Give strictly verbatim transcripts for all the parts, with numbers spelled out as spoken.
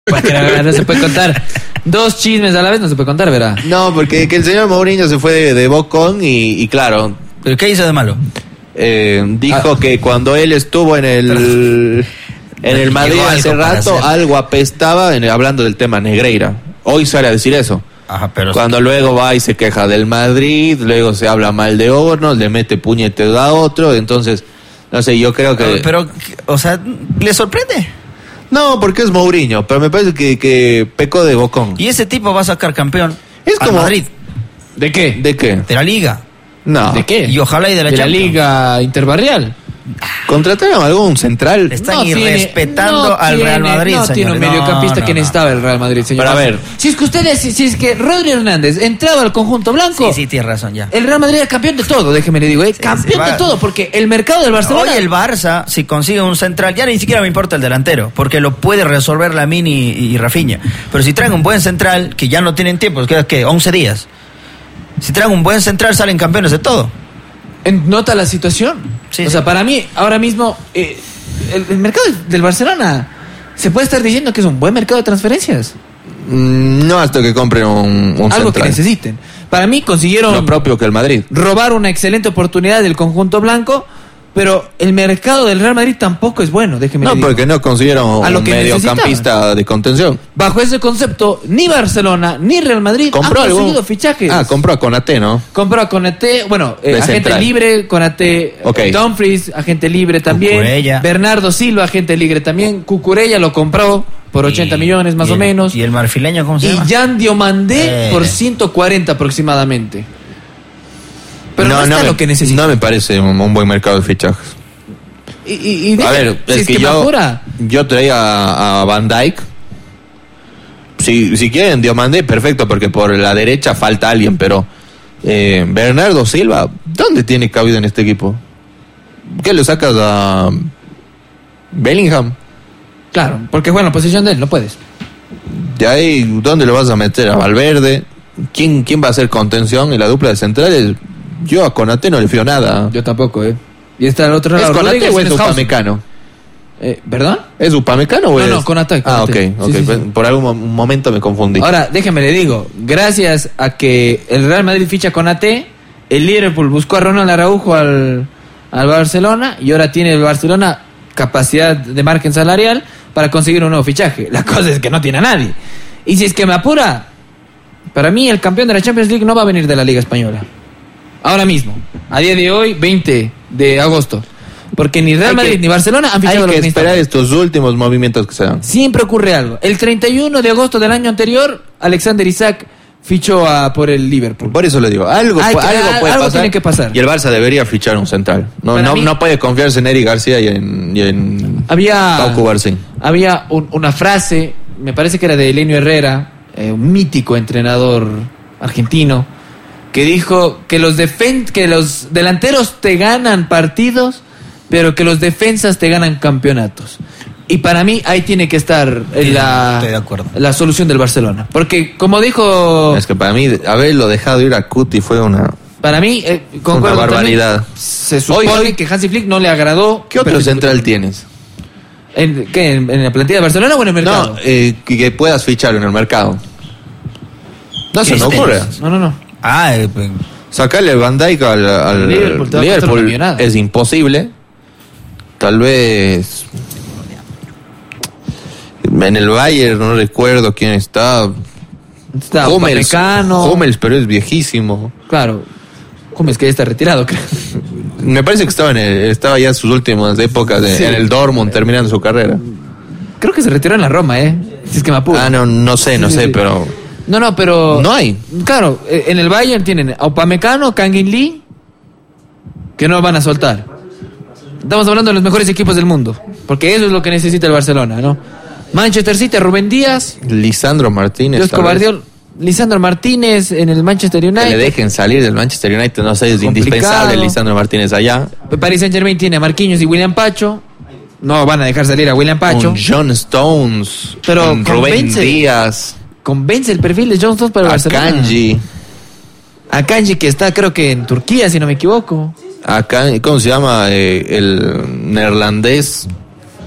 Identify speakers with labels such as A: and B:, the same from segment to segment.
A: Porque la verdad no se puede contar. Dos chismes a la vez no se puede contar, ¿verdad?
B: No, porque que el señor Mourinho se fue de, de Bocón y, y claro.
C: ¿Pero qué hizo de malo?
B: Eh, dijo
C: Ah.
B: que cuando él estuvo en el en el Madrid
C: Llegó
B: hace
C: algo para
B: rato
C: hacer.
B: algo apestaba en, hablando del tema Negreira. Hoy sale a decir eso.
C: Ajá, pero
B: Cuando luego va y se queja del Madrid, luego se habla mal de Hornos, le mete puñetes a otro, entonces no sé, yo creo que
C: pero, o sea, ¿le sorprende?
B: no, porque es Mourinho, pero me parece que, que pecó de Bocón.
C: Y ese tipo va a sacar campeón
B: Es
C: al
B: como-
C: Madrid,
A: ¿De qué?
B: ¿De qué?
C: de la Liga.
B: No.
A: ¿De qué?
C: Y ojalá y de la
A: de la
C: Champions.
A: Liga Interbarrial.
B: ¿Contrataron algún central?
C: Le están
A: No tiene-
C: irrespetando
A: no
C: al Real
A: tiene-
C: Madrid,
A: No
C: señores.
A: tiene un
C: No,
A: mediocampista
C: no,
A: que
C: no.
A: necesitaba el Real Madrid, señor.
B: Pero a ver.
A: Si es que ustedes, si, si es que Rodri Hernández entraba al conjunto blanco,
C: Sí, sí, tienes razón ya.
A: el Real Madrid era campeón de todo, déjeme le digo, ¿eh? campeón
C: sí, va-
A: de todo, porque el mercado del Barcelona...
C: Hoy el Barça, si consigue un central, ya ni siquiera me importa el delantero, porque lo puede resolver Lamine y, y Rafinha. Pero si traen un buen central, que ya no tienen tiempo, queda que once días. Si traen un buen central, salen campeones de todo.
A: En- nota la situación.
C: Sí,
A: o
C: sí.
A: sea, para mí, ahora mismo, eh, el, el mercado del Barcelona se puede estar diciendo que es un buen mercado de transferencias.
B: Mm, No hasta que compren un, un
A: Algo que
B: central.
A: necesiten. Para mí consiguieron
B: Lo propio que el Madrid.
A: robar una excelente oportunidad del conjunto blanco, pero el mercado del Real Madrid tampoco es bueno, déjeme
B: No,
A: le digo.
B: porque no consiguieron
A: A lo
B: un
A: que
B: mediocampista de contención.
A: Bajo ese concepto, ni Barcelona ni Real Madrid
B: Compró
A: han
B: algún-
A: conseguido fichajes.
B: Ah, compró a Konaté, ¿no?
A: Compró a Konaté, bueno, eh,
B: De
A: agente
B: central.
A: libre, Konaté,
B: Ok.
A: Dumfries, agente libre también,
C: Cucurella.
A: Bernardo Silva, agente libre también, Cucurella lo compró por ochenta
C: Y-
A: millones más
C: y
A: o
C: el-
A: menos,
C: ¿Y el marfileño cómo se
A: y
C: llama?
A: Jan Diomandé
C: Eh.
A: por ciento cuarenta aproximadamente. Pero no, está
B: me,
A: lo que necesita.
B: no me parece un, un buen mercado de fichajes.
A: Y, y- y
B: A
A: deje-
B: ver,
A: si
B: es,
A: es
B: que,
A: que me
B: yo,
A: apura.
B: yo traía a, a Van Dijk. Si, si quieren, Diomandé, perfecto, porque por la derecha falta alguien, pero eh, Bernardo Silva, ¿dónde tiene cabida en este equipo? ¿Qué le sacas a Bellingham?
A: Claro, porque bueno, la posición de él, no puedes.
B: De ahí, ¿dónde lo vas a meter? ¿A Valverde? ¿Quién, quién va a hacer contención? Y la dupla de centrales, yo a Konaté no le fío nada.
A: Yo tampoco, ¿eh? Y está el otro
B: ¿Es
A: lado.
B: Konaté
A: Rodríguez
B: o es
A: Hausen.
B: Upamecano?
A: Eh, ¿Perdón?
B: ¿Es Upamecano o
A: No,
B: es...?
A: no, Konaté,
B: Ah,
A: Konaté.
B: ok,
A: Sí,
B: ok.
A: sí, sí.
B: Por algún mo- momento me confundí.
A: Ahora, déjeme le digo, gracias a que el Real Madrid ficha con A T, el Liverpool buscó a Ronald Araujo al, al Barcelona y ahora tiene el Barcelona capacidad de margen salarial para conseguir un nuevo fichaje. La cosa es que no tiene a nadie. Y si es que me apura, para mí el campeón de la Champions League no va a venir de la Liga Española. Ahora mismo, a día de hoy, veinte de agosto. Porque ni Real
B: Hay
A: Madrid
B: que-
A: ni Barcelona han fichado
B: Hay
A: lo
B: que
A: que
B: esperar
A: necesitan.
B: estos últimos movimientos que se dan.
A: Siempre ocurre algo. El treinta y uno de agosto del año anterior, Alexander Isak fichó a, por el Liverpool.
B: Por eso le digo, algo,
A: Hay
B: pu-
A: que-
B: algo puede
A: algo
B: pasar.
A: tiene que pasar.
B: Y el Barça debería fichar un central. No,
A: Para
B: no,
A: mí-
B: no puede confiarse en Eric García y en, y en
A: Había,
B: Pau Cubarsí.
A: había un- una frase, me parece que era de Elenio Herrera, eh, un mítico entrenador argentino, que dijo que los, defen que los delanteros te ganan partidos, pero que los defensas te ganan campeonatos. Y para mí ahí tiene que estar eh,
C: Sí,
A: la,
C: estoy de acuerdo.
A: la solución del Barcelona. Porque como dijo...
B: Es que para mí, haberlo dejado ir a Cuti fue una...
A: Para mí, eh, concuerdo
B: Una
A: también,
B: barbaridad.
A: se supone
B: Hoy- hoy-
A: que Hansi Flick no le agradó.
B: ¿Qué otro
A: pero-
B: central tienes?
A: ¿En, qué, en, en la plantilla de Barcelona o en el mercado?
B: No, eh, que, que puedas fichar en el mercado. No se me
C: Este-
B: ocurre.
A: no, no, no.
C: Ah, eh, pues,
B: Sacarle Van Dijk al, al
A: Liverpool te va a costar
B: Liverpool
A: una millonada.
B: es imposible. Tal vez en el Bayern no recuerdo quién está.
A: Está
B: Hummels,
A: Upamecano.
B: Hummels, pero es viejísimo.
A: Claro. Hummels que ya está retirado, creo.
B: Me parece que estaba en el- estaba ya en sus últimas épocas de-
A: Sí.
B: en el Dortmund terminando su carrera.
A: Creo que se retiró en la Roma, ¿eh? Si es que me apuro.
B: Ah, no, no sé, no
A: Sí,
B: sé,
A: sí.
B: pero
A: No, no, pero...
B: no hay.
A: Claro, eh, en el Bayern tienen a Upamecano, Kangin Lee, que no van a soltar. Estamos hablando de los mejores equipos del mundo, porque eso es lo que necesita el Barcelona, ¿no? Manchester City, Rubén Díaz,
B: Lisandro Martínez.
A: Josco
B: tal vez.
A: Bardiol, Lisandro Martínez en el Manchester
B: Que le
A: United.
B: dejen salir del Manchester United, no sé, es
A: Complicado.
B: indispensable Lisandro Martínez allá.
A: Paris Saint Germain tiene a Marquinhos y William Pacho. No van a dejar salir a William Pacho.
B: Un John Stones,
A: Pero
B: un Rubén
A: convence.
B: Díaz,
A: Convence el perfil de John Stones para el
B: a
A: Barcelona.
B: Kanji,
A: A Kanji, que está creo que en Turquía, si no me equivoco.
B: a Kan- ¿cómo se llama? Eh, el neerlandés.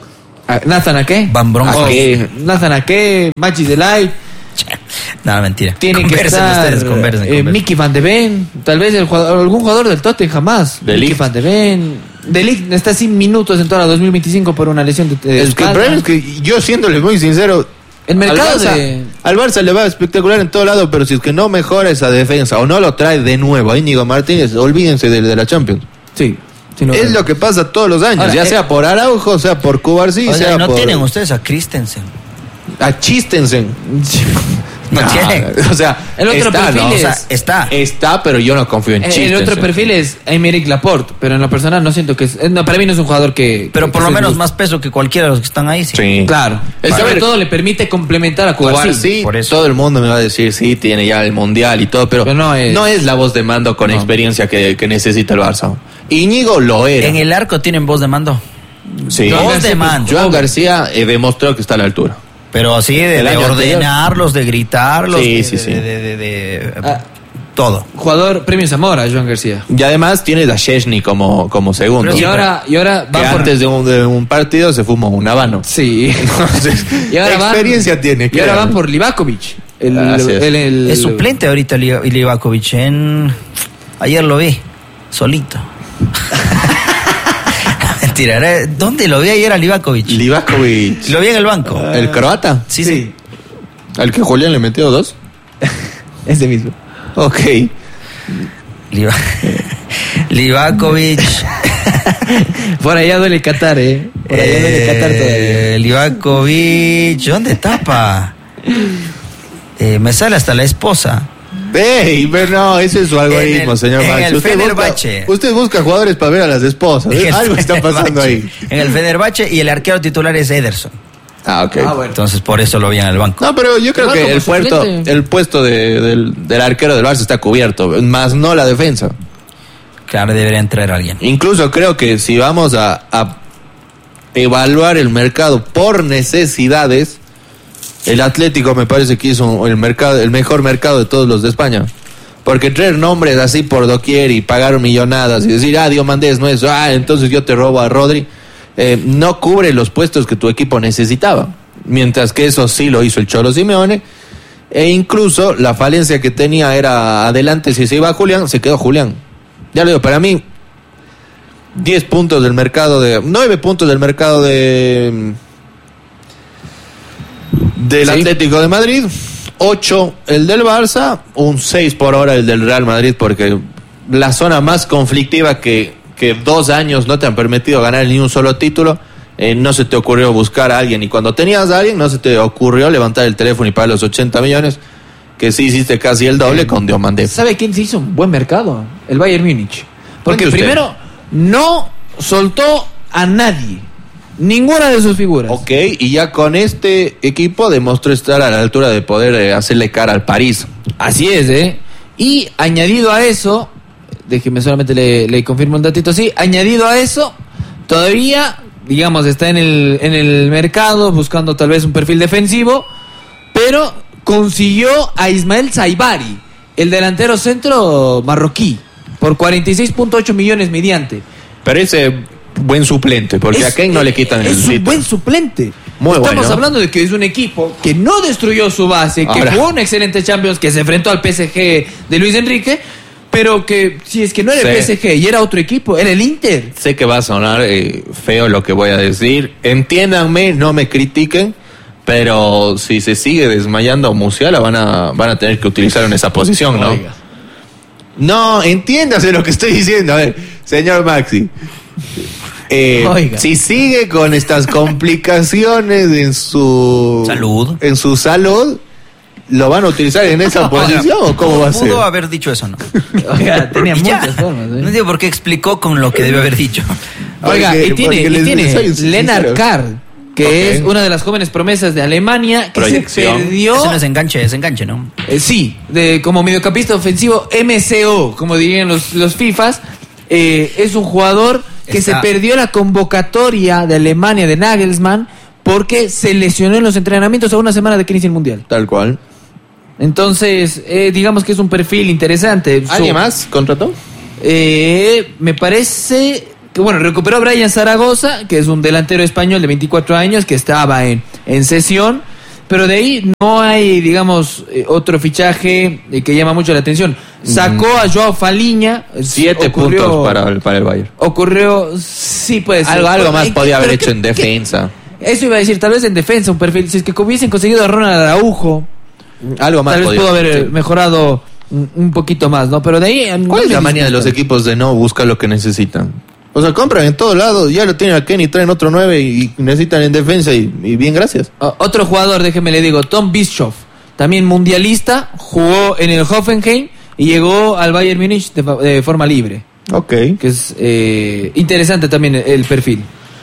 A: Ah, Nathan Ake.
C: Van Bronckhorst.
A: Oh, Nathan Ake, Maggi Delay.
C: No, mentira.
A: Tiene que
C: Conversen
A: estar
C: ustedes, conversen,
A: eh,
C: conversen.
A: Mickey Van de Ven. Tal vez el jugador, algún jugador del Tottenham jamás.
B: De
A: Mickey
B: Ligt.
A: Van de Ven. De Ligt está sin minutos en toda la dos mil veinticinco por una lesión de, de
B: Es que el
A: espalda.
B: problema es que yo, siéndole muy sincero,
A: El mercado
B: al Barça,
A: de-
B: al Barça le va espectacular en todo lado, pero si es que no mejora esa defensa o no lo trae de nuevo a Íñigo Martínez, olvídense de, de la Champions.
A: Sí. sí, no,
B: Es
A: no.
B: lo que pasa todos los años,
A: Ahora,
B: ya
A: eh,
B: sea por Araujo, sea por Cubarsí,
C: O sea,
B: sea
C: no
B: por...
C: tienen ustedes a Christensen.
B: Achístense.
C: No tienen.
B: O sea,
A: El otro
B: está,
A: perfil
B: ¿no?
A: es-
C: O sea, está.
B: Está, pero yo no confío en
A: Eh,
B: Christensen.
A: El otro perfil es Aymeric Laporte, pero en lo personal no siento que es, eh, no, para mí no es un jugador que
C: Pero
A: que
C: por lo
A: se
C: menos
A: guste.
C: más peso que cualquiera de los que están ahí, sí.
B: Sí.
A: Claro.
B: Es
A: Y
B: que, a
A: sobre
B: ver,
A: todo le permite complementar a Cubarsí.
B: Cubarsí,
C: por eso.
B: todo el mundo me va a decir, sí, tiene ya el Mundial y todo, pero,
A: Pero no
B: no,
A: es-
B: es, la voz de mando con
A: No.
B: experiencia que, que necesita el Barça. Íñigo lo era.
C: En el arco tienen voz de mando.
B: Sí.
A: Joan
C: Voz
A: García,
C: de mando.
B: Joan García eh, demostró que está a la altura.
C: Pero así de,
B: El
C: de
B: año anterior.
C: ordenarlos, de gritarlos,
B: Sí,
C: de,
B: sí,
C: de-
B: sí.
C: de, de- de- de-
A: Ah.
C: todo.
A: Jugador premio Zamora, Joan García.
B: Y además tiene a Szczęsny como, como segundo.
C: Pero
A: Y
C: sí,
A: ahora, y ahora
B: que
A: va por...
B: antes de un, de un partido se fumó un habano.
A: Sí.
B: Entonces,
A: Y ahora van-
B: experiencia tiene.
A: Y ahora
B: créanme.
A: van por Livakovic. El,
B: Así es.
A: el- el-
C: Es suplente ahorita Li- Livakovic. En... Ayer lo vi, solito. Mentira, era- ¿dónde lo vi ayer a Livakovic?
B: Livakovic.
C: Lo vi en el banco.
B: ¿El croata?
C: Sí, sí.
B: ¿Al que Julián le metió dos?
A: Ese mismo.
B: Ok.
C: Liva- Livakovic.
A: Por allá duele Qatar, ¿eh? Por allá duele Qatar todavía.
C: Eh, Livakovic. ¿Dónde tapa? Eh, me sale hasta la esposa.
B: ¡Ey! Pero no, ese es su algoritmo,
C: En el-
B: señor
C: en
B: Max.
C: el
B: Usted busca,
C: Fenerbahce.
B: usted busca jugadores para ver a las esposas. ¿eh?
C: En el
B: Algo está pasando
C: Fenerbahce.
B: ahí.
C: En el Fenerbahce y el arquero titular es Ederson.
B: Ah, ok.
A: Ah, bueno.
C: Entonces por eso lo vi en el banco.
B: No, pero yo creo
A: Igual
B: que
A: como
B: el, puerto,
A: suplente.
B: el puesto de- del, del arquero del Barça está cubierto, más no la defensa.
C: Claro, debería entrar alguien.
B: Incluso creo que si vamos a, a evaluar el mercado por necesidades, el Atlético me parece que hizo el mercado, el mejor mercado de todos los de España. Porque traer nombres así por doquier y pagar millonadas y decir, ah, Diomandés no es, ah, entonces yo te robo a Rodri, eh, no cubre los puestos que tu equipo necesitaba. Mientras que eso sí lo hizo el Cholo Simeone. E incluso la falencia que tenía era adelante, si se iba Julián, se quedó Julián. Ya lo digo, para mí, diez puntos del mercado de. nueve puntos del mercado de. Del
A: Sí.
B: Atlético de Madrid. ocho el del Barça. Un seis por hora el del Real Madrid, porque la zona más conflictiva que, que dos años no te han permitido ganar ni un solo título. Eh, no se te ocurrió buscar a alguien, y cuando tenías a alguien, no se te ocurrió levantar el teléfono y pagar los ochenta millones. Que sí hiciste casi el doble con Diomandé.
A: ¿Sabe quién se hizo un buen mercado? El Bayern Múnich. Porque
B: Cuente usted.
A: primero no soltó a nadie. Ninguna de sus figuras.
B: Ok, y ya con este equipo demostró estar a la altura de poder eh, hacerle cara al París.
A: Así es, ¿eh? Y añadido a eso, déjeme solamente le, le confirmo un datito así, añadido a eso, todavía, digamos, está en el, en el mercado buscando tal vez un perfil defensivo, pero consiguió a Ismael Saibari, el delantero centro marroquí, por cuarenta y seis punto ocho millones mediante.
B: Pero ese buen suplente, porque
A: Es-
B: a Kane no le quitan el
A: Es un
B: sitio.
A: buen suplente.
B: Muy
A: Estamos
B: bueno.
A: hablando de que es un equipo que no destruyó su base, que
B: Ahora.
A: jugó un excelente Champions, que se enfrentó al P S G de Luis Enrique, pero que si es que no era el
B: Sí.
A: P S G y era otro equipo, era el Inter.
B: Sé que va a sonar eh, feo lo que voy a decir. Entiéndanme, no me critiquen, pero si se sigue desmayando Musiala van a, van a tener que utilizar en esa posición, ¿no?
A: Oiga.
B: No, entiéndase lo que estoy diciendo. A ver, señor Maxi. Eh,
A: Oiga.
B: si sigue con estas complicaciones en su
C: Salud.
B: en su salud, ¿lo van a utilizar en esa posición o cómo va a ser?
C: Pudo haber dicho eso, ¿no?
A: Oiga, tenía
C: Y ya.
A: muchas formas. ¿eh?
C: No entiendo por qué explicó con lo que debe haber dicho.
A: Oiga,
B: Porque-
A: y tiene,
B: porque
A: y
B: les-
A: tiene
B: les soy sincero.
A: Lennart Carr, que
B: Ok.
A: es una de las jóvenes promesas de Alemania, que
B: Proyección.
A: se perdió.
C: Eso no es enganche, es enganche, ¿no?
A: Eh, sí, de, como mediocampista ofensivo M C O, como dirían los, los FIFAs, eh, es un jugador que
C: Está-
A: se perdió la convocatoria de Alemania de Nagelsmann porque se lesionó en los entrenamientos a una semana de que inicie el Mundial.
B: Tal cual.
A: Entonces, eh, digamos que es un perfil interesante.
B: ¿Alguien
A: Su-
B: más contrató?
A: Eh, me parece que bueno, recuperó a Brian Zaragoza, que es un delantero español de veinticuatro años que estaba en, en cesión, pero de ahí no hay, digamos, eh, otro fichaje eh, que llama mucho la atención. Sacó a Joao Faliña.
B: Siete
A: ocurrió,
B: puntos para el, para el Bayern.
A: Ocurrió, sí puede ser.
B: Algo, algo más
A: Ay,
B: podía haber hecho
A: que,
B: en defensa.
A: Que, eso iba a decir, tal vez en defensa, un perfil. Si es que hubiesen conseguido a Ronald Araujo,
B: algo más
A: tal vez
B: podía,
A: pudo haber
B: sí.
A: mejorado un, un poquito más, ¿no? Pero de ahí...
B: ¿Cuál es la manía de los equipos de no buscar lo que necesitan? O sea, compran en todos lados, ya lo tienen a Kenny, traen otro nueve y necesitan en defensa y, y bien, gracias.
A: Uh, otro jugador, déjeme le digo, Tom Bischoff, también mundialista, jugó en el Hoffenheim y llegó al Bayern Múnich de, de forma libre.
B: Ok.
A: Que es eh, interesante también el, el perfil.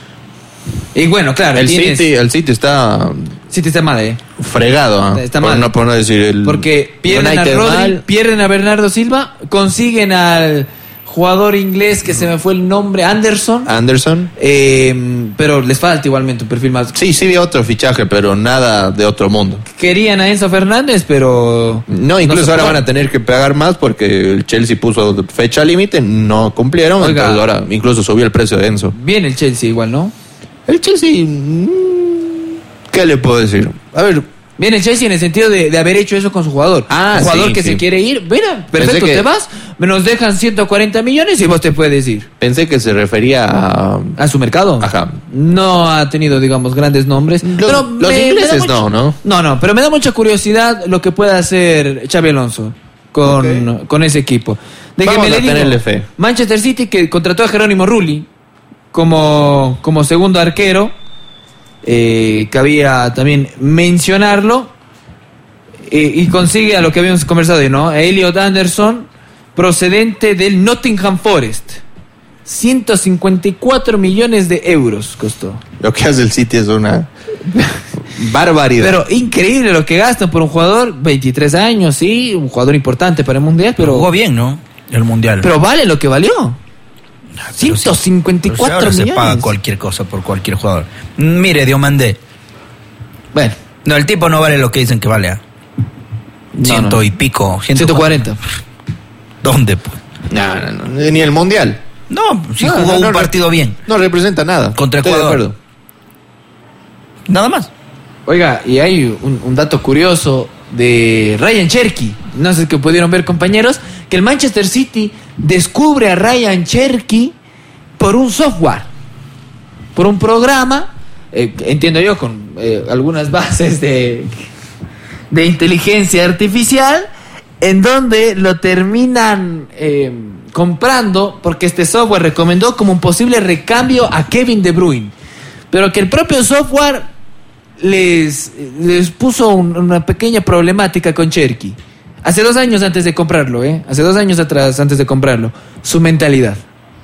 A: Y bueno, claro,
B: el
A: tienes,
B: City, el City está
A: City está mal, ¿eh?
B: fregado, ¿eh?
A: Está
B: por
A: mal.
B: no por no decir el
A: Porque pierden
B: United
A: a Rodri,
B: mal.
A: pierden a Bernardo Silva, consiguen al jugador inglés que se me fue el nombre, Anderson.
B: Anderson.
A: Eh, pero les falta igualmente un perfil más.
B: Sí, sí vi otro fichaje, pero nada de otro mundo.
A: Querían a Enzo Fernández, pero...
B: No, incluso
A: no
B: ahora van a tener que pagar más porque el Chelsea puso fecha límite, no cumplieron,
A: Oiga.
B: entonces ahora incluso subió el precio de Enzo.
A: Bien el Chelsea igual, ¿no?
B: El Chelsea, mm, ¿qué le puedo decir? A ver,
A: Bien el Chelsea en el sentido de, de haber hecho eso con su jugador.
B: Ah,
A: un jugador
B: sí,
A: que
B: sí.
A: se quiere ir, mira, perfecto,
B: que-
A: te vas, me nos dejan ciento cuarenta millones y vos te puedes ir.
B: pensé que se refería a...
A: ¿A su mercado?
B: Ajá.
A: No ha tenido, digamos, grandes nombres.
B: Los-
A: pero
B: los
A: me- me
B: ingleses
A: da mucho-
B: no, ¿no?
A: No, no, pero me da mucha curiosidad lo que pueda hacer Xabi Alonso con,
B: Ok.
A: con ese equipo.
B: Vamos
A: me
B: a
A: le digo,
B: tenerle fe.
A: Manchester City, que contrató a Jerónimo Rulli como, como segundo arquero, eh, cabía también mencionarlo, eh, y consigue a lo que habíamos conversado, ¿no? A Elliot Anderson, procedente del Nottingham Forest. ciento cincuenta y cuatro millones de euros costó.
B: Lo que hace el City es una barbaridad.
A: Pero increíble lo que gastan por un jugador, veintitrés años, sí, un jugador importante para el Mundial, pero...
C: Jugó bien, ¿no? El Mundial.
A: Pero vale lo que valió.
C: Pero
A: ciento cincuenta y
C: Pero si
A: cuatro
C: ahora
A: millones.
C: se paga cualquier cosa por cualquier jugador. Mire, Diomandé.
A: Bueno,
C: No, el tipo no vale lo que dicen que vale. ¿ah?
A: No,
C: Ciento
A: no.
C: y pico.
A: ciento cuarenta.
C: ¿Dónde, pues?
B: No, no, no, ni el Mundial.
C: No, si
B: No,
C: jugó
B: no,
C: un
B: no,
C: partido bien.
B: No representa nada.
C: Contra
B: Estoy de
C: Ecuador.
B: acuerdo.
C: Nada más.
A: Oiga, y hay un, un dato curioso de Ryan Cherky. No sé qué pudieron ver, compañeros, que el Manchester City descubre a Ryan Cherky por un software, por un programa, eh, entiendo yo, con eh, algunas bases de, de inteligencia artificial, en donde lo terminan eh, comprando porque este software recomendó como un posible recambio a Kevin De Bruyne, pero que el propio software les, les puso un- una pequeña problemática con Cherky. Hace dos años antes de comprarlo, ¿eh? Hace dos años atrás antes de comprarlo. Su mentalidad.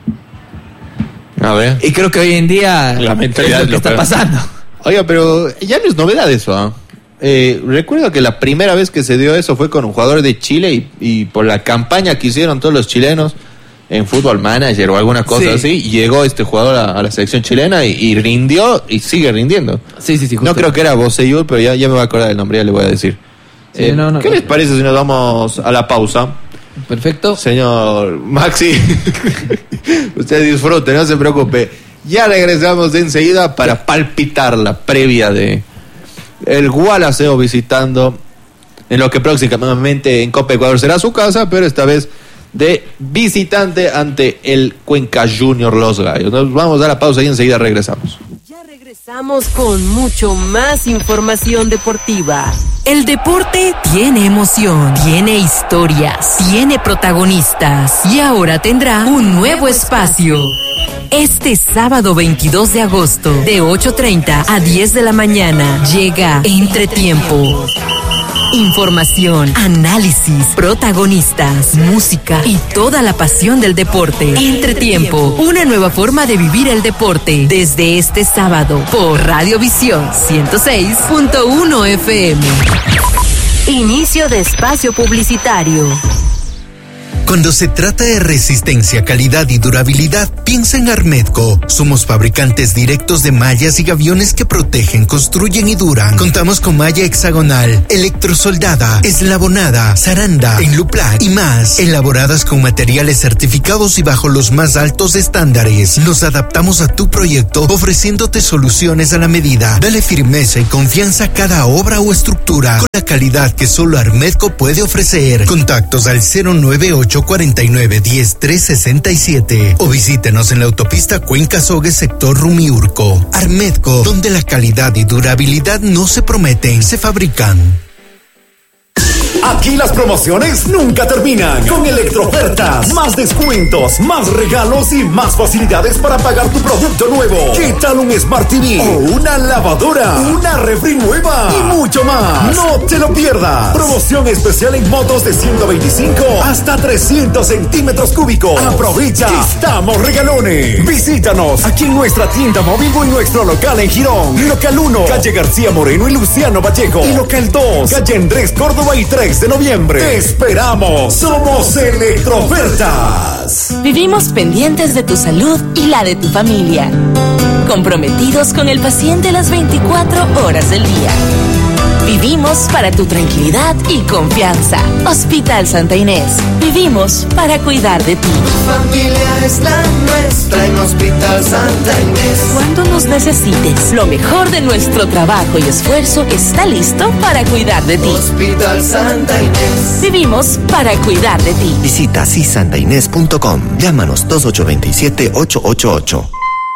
B: A ver.
A: Y creo que hoy en día
B: La mentalidad
A: es lo
B: es
A: que
B: lo
A: está
B: peor.
A: pasando.
B: Oiga, pero ya no es novedad eso, ¿ah? Eh, recuerdo que la primera vez que se dio eso fue con un jugador de Chile y, y por la campaña que hicieron todos los chilenos en Football Manager o alguna cosa
A: Sí.
B: así, llegó este jugador a, a la selección chilena y, y rindió y sigue rindiendo.
A: Sí, sí, sí.
B: No
A: justo.
B: creo que era Boseyur, pero ya, ya me voy a acordar del nombre, ya le voy a decir.
A: Sí,
B: Eh,
A: no, no.
B: ¿Qué les parece si nos vamos a la pausa?
A: Perfecto.
B: Señor Maxi, usted disfrute, no se preocupe. Ya regresamos de enseguida para palpitar la previa de el Gualaceo visitando en lo que próximamente en Copa Ecuador será su casa, pero esta vez de visitante ante el Cuenca Junior Los Gallos. Nos vamos a la pausa y enseguida regresamos.
D: Ya regresamos con mucho más información deportiva. El deporte tiene emoción, tiene historias, tiene protagonistas y ahora tendrá un nuevo espacio. Este sábado veintidós de agosto, de ocho treinta a diez de la mañana, llega Entretiempo. Información, análisis, protagonistas, música y toda la pasión del deporte. Entretiempo, una nueva forma de vivir el deporte desde este sábado por Radiovisión ciento seis punto uno F M. Inicio de espacio publicitario.
E: Cuando se trata de resistencia, calidad y durabilidad, Piensa en Armedco. Somos fabricantes directos de mallas y gaviones que protegen, construyen y duran. Contamos con malla hexagonal, electrosoldada, eslabonada, zaranda, enluplac y más, elaboradas con materiales certificados y bajo los más altos estándares. Nos adaptamos a tu proyecto ofreciéndote soluciones a la medida. Dale firmeza y confianza a cada obra o estructura con la calidad que solo Armedco puede ofrecer. Contactos al cero nueve ocho cuatro nueve uno cero tres seis siete o visítenos en la autopista Cuenca-Sogue, sector Rumiurco. Armedco, donde la calidad y durabilidad no se prometen, se fabrican.
F: Aquí las promociones nunca terminan. Con Electroofertas, más descuentos, más regalos y más facilidades para pagar tu producto nuevo. ¿Qué tal un Smart T V o una lavadora, una refri nueva y mucho más? No te lo pierdas. Promoción especial en motos de ciento veinticinco hasta trescientos centímetros cúbicos. Aprovecha, estamos regalones. Visítanos aquí en nuestra tienda móvil o en nuestro local en Girón. Local uno, calle García Moreno y Luciano Vallejo. Y local dos, calle Andrés Córdoba y tres de noviembre. ¡Te esperamos! Somos Electroofertas.
D: Vivimos pendientes de tu salud y la de tu familia. Comprometidos con el paciente las veinticuatro horas del día. Vivimos para tu tranquilidad y confianza. Hospital Santa Inés. Vivimos para cuidar de ti.
G: Tu familia es la nuestra en Hospital Santa Inés.
D: Cuando nos necesites, lo mejor de nuestro trabajo y esfuerzo está listo para cuidar de ti.
G: Hospital Santa Inés.
D: Vivimos para cuidar de ti.
H: Visita si santa inés punto com. Llámanos dos ocho dos siete ocho ocho ocho.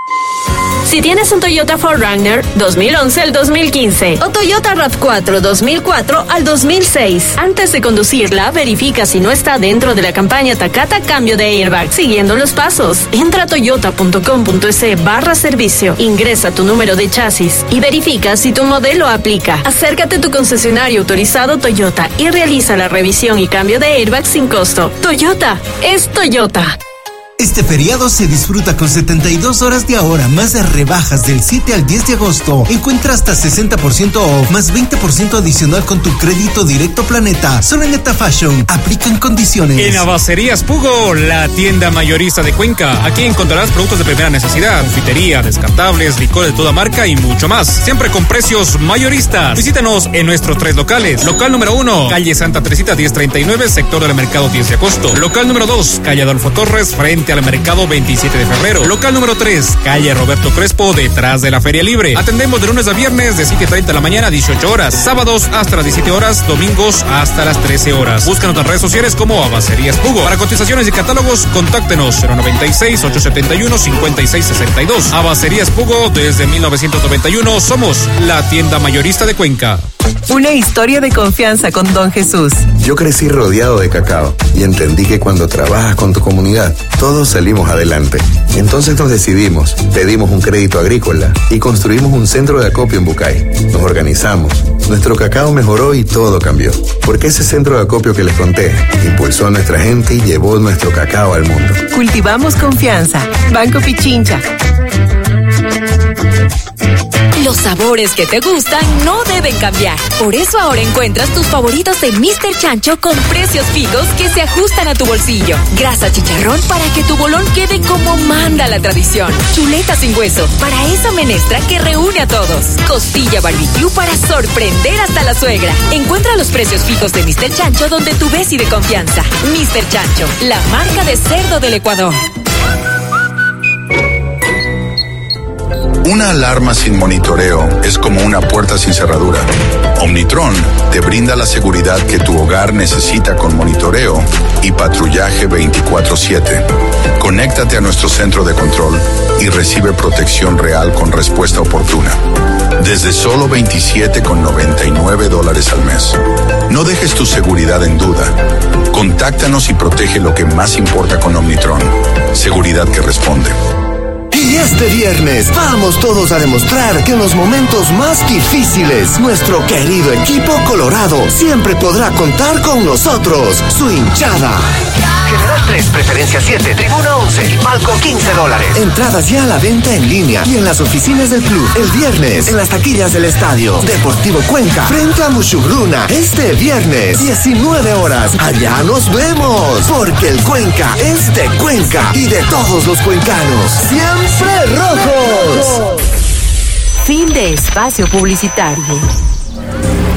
I: Si tienes un Toyota cuatro Runner dos mil once al dos mil quince o Toyota RAV cuatro dos mil cuatro al dos mil seis, antes de conducirla, verifica si no está dentro de la campaña Takata Cambio de Airbag, siguiendo los pasos. Entra a toyota punto com punto es barra servicio, ingresa tu número de chasis y verifica si tu modelo aplica. Acércate a tu concesionario autorizado Toyota y realiza la revisión y cambio de airbag sin costo. Toyota es Toyota.
E: Este feriado se disfruta con setenta y dos horas de ahorra más de rebajas del siete al diez de agosto. Encuentra hasta sesenta por ciento off más veinte por ciento adicional con tu crédito directo Planeta. Solo en Neta Fashion. Aplican condiciones.
J: En Abacerías Pugo, la tienda mayorista de Cuenca. Aquí encontrarás productos de primera necesidad, confitería, descartables, licor de toda marca y mucho más. Siempre con precios mayoristas. Visítanos en nuestros tres locales. Local número uno, calle Santa Teresita diez treinta y nueve, sector del mercado diez de agosto. Local número dos, calle Adolfo Torres, frente al mercado veintisiete de febrero. Local número tres, calle Roberto Crespo, detrás de la Feria Libre. Atendemos de lunes a viernes de siete treinta de la mañana a dieciocho horas, sábados hasta las diecisiete horas, domingos hasta las trece horas. Búscanos en redes sociales como Abacerías Pugo. Para cotizaciones y catálogos, contáctenos cero noventa y seis, ochocientos setenta y uno, cincuenta y seis sesenta y dos. Abacerías Pugo, desde mil novecientos noventa y uno, somos la tienda mayorista de Cuenca.
K: Una historia de confianza con Don Jesús.
L: Yo crecí rodeado de cacao y entendí que cuando trabajas con tu comunidad, todos salimos adelante. Entonces nos decidimos, pedimos un crédito agrícola y construimos un centro de acopio en Bucay. Nos organizamos, nuestro cacao mejoró y todo cambió. Porque ese centro de acopio que les conté impulsó a nuestra gente y llevó nuestro cacao al mundo.
K: Cultivamos confianza. Banco Pichincha.
D: Los sabores que te gustan no deben cambiar. Por eso ahora encuentras tus favoritos de míster Chancho con precios fijos que se ajustan a tu bolsillo. Grasa chicharrón para que tu bolón quede como manda la tradición. Chuleta sin hueso para esa menestra que reúne a todos. Costilla barbecue para sorprender hasta la suegra. Encuentra los precios fijos de míster Chancho donde tú ves y de confianza. míster Chancho, la marca de cerdo del Ecuador.
M: Una alarma sin monitoreo es como una puerta sin cerradura. Omnitron te brinda la seguridad que tu hogar necesita con monitoreo y patrullaje veinticuatro siete. Conéctate a nuestro centro de control y recibe protección real con respuesta oportuna. Desde solo veintisiete con noventa y nueve dólares al mes. No dejes tu seguridad en duda. Contáctanos y protege lo que más importa con Omnitron. Seguridad que responde.
H: Y este viernes vamos todos a demostrar que en los momentos más difíciles, nuestro querido equipo colorado siempre podrá contar con nosotros, su hinchada. General tres, Preferencia siete, Tribuna once y Palco quince dólares. Entradas ya a la venta en línea y en las oficinas del club. El viernes, en las taquillas del estadio Deportivo Cuenca, frente a Mushugruna. Este viernes, diecinueve horas. Allá nos vemos, porque el Cuenca es de Cuenca y de todos los cuencanos. ¡Siempre rojos!
D: Fin de espacio publicitario.